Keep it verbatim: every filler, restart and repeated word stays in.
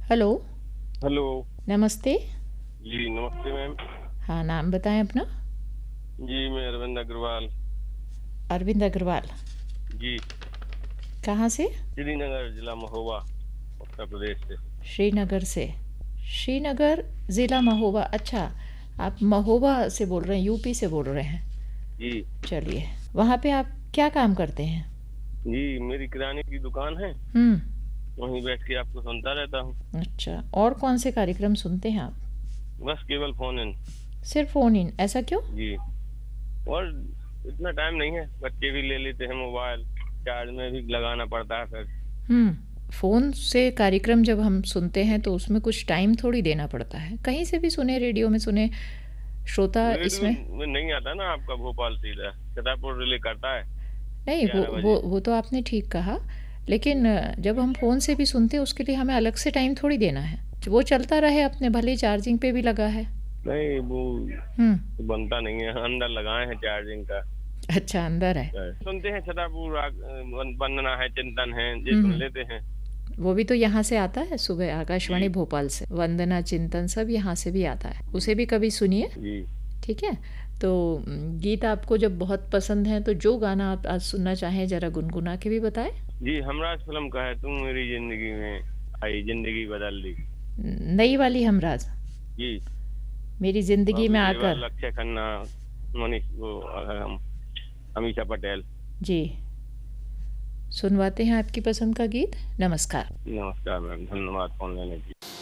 Hello. Hello. नमस्ते। जी नमस्ते ma'am. हाँ, नाम बताएं अपना। जी मैं अरविंद अग्रवाल। अरविंद अग्रवाल। जी कहाँ से? श्रीनगर जिला महोबा, उत्तर प्रदेश से। श्रीनगर से। श्रीनगर ज़िला महोबा। अच्छा, आप महोबा से बोल रहे हैं, यूपी से बोल रहे हैं। जी चलिए, वहाँ पे आप क्या काम करते हैं? जी मेरी किराने की दुकान है, हम्म। वहीं बैठ के आपको सुनता रहता हूँ। अच्छा, और कौन से कार्यक्रम सुनते हैं आप? बस केवल फोन इन। सिर्फ फ़ोन इन, ऐसा क्यों? जी, और इतना टाइम नहीं है, बच्चे भी ले लेते हैं मोबाइल, चार्ज में भी लगाना पड़ता है फिर। हम्म। फ़ोन से कार्यक्रम जब हम सुनते हैं तो उसमें कुछ टाइम थोड़ी देना पड़ता है, कहीं से भी सुने, रेडियो में सुने, श्रोता रेडियो इसमें। में नहीं आता ना आपका भोपाल, सीधा छतरपुर रिले करता है नहीं, वो ग्यारह वो बजे वो तो आपने ठीक कहा, लेकिन अ, जब हम फ़ोन से भी सुनते हैं उसके लिए हमें अलग से टाइम थोड़ी देना है। वो चलता रहे अपने, भले ही चार्जिंग पे भी लगा है। नहीं वो हुँ। बनता नहीं है, अंदर लगाए हैं चार्जिंग का। अच्छा, अंदर है। सुनते हैं छतरपुर राग, वन- वंदना है, चिंतन है, ये हुँ, सुन हुँ। लेते हैं। वो भी तो यहाँ से आता है, सुबह आकाशवाणी जी भोपाल से। वंदना, चिंतन सब यहाँ से भी आता है। उसे भी कभी सुनिए, जी ठीक है? तो उम, गीत आपको जब बहुत पसंद हैं तो जो गाना आप आज सुनना चाहें ज़रा गुनगुना के भी बताएँ? जी हमराज फिल्म का है, तुम मेरी जिंदगी में आई, जिंदगी बदल दी। नई वाली हमराज़, जी मेरी ज़िंदगी बॉबी में देओल, आकर। अक्षय खन्ना, मनीष वो हम अमीषा पटेल। जी, सुनवाते हैं आपकी पसंद का गीत। नमस्कार। नमस्कार मैम, धन्यवाद फोन लेने के लिए।